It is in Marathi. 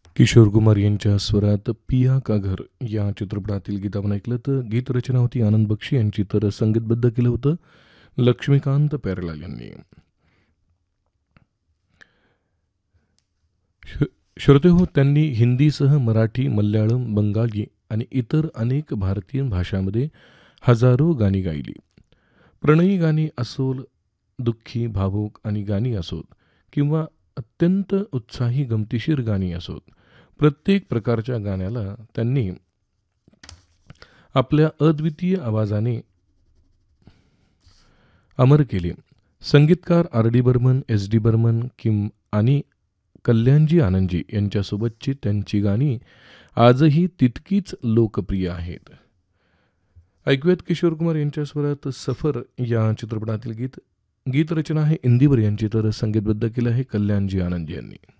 किशोर कुमार यांच्या स्वरात पिया का घर या चित्रपटातील गीत आपण ऐकलं. तर गीतरचना होती आनंद बक्षी यांची, तर संगीतबद्ध केलं होतं लक्ष्मीकांत प्यारेलाल यांनी. श्रोतेहो, त्यांनी हिंदीसह मराठी, मल्याळम, बंगाली आणि इतर अनेक भारतीय भाषांमध्ये हजारो गाणी गायली. प्रणयी गाणी असोल, दुःखी, भावूक आणि गाणी असोत किंवा अत्यंत उत्साही गमतीशीर गाणी असोत, प्रत्येक प्रकारच्या गाण्याला त्यांनी आपल्या अद्वितीय आवाजाने अमर केले. संगीतकार R D Burman, S D Burman आणि कल्याणजी आनंदजी यांच्यासोबतची त्यांची गाणी आजही तितकीच लोकप्रिय आहेत. ऐकूयात किशोर कुमार यांच्या स्वरात सफर या चित्रपटातील गीत. गीतरचना आहे इंदिवर यांची, तर संगीतबद्ध केलं आहे कल्याणजी आनंदजी यांनी.